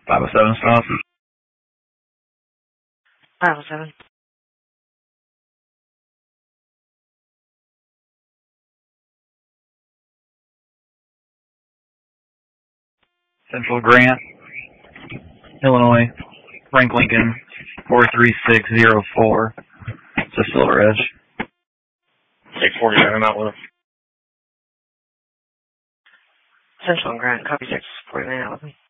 507 stop. 507. Central Grant, Illinois, Frank Lincoln, 43604. It's a Silver Edge. 649 out with him. Central Grant, copy 649 out with him.